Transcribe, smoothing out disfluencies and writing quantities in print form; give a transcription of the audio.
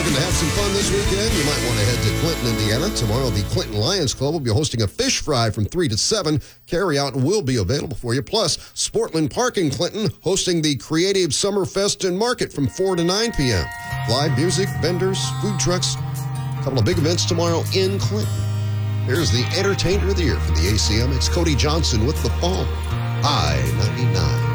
Looking to have some fun this weekend? You might want to head to Clinton, Indiana. Tomorrow, the Clinton Lions Club will be hosting a fish fry from 3 to 7. Carry-out will be available for you. Plus, Sportland Park in Clinton hosting the Creative Summer Fest and Market from 4 to 9 p.m. Live music, vendors, food trucks, a couple of big events tomorrow in Clinton. Here's the Entertainer of the Year from the ACM. It's Cody Johnson with The Fall. I-99.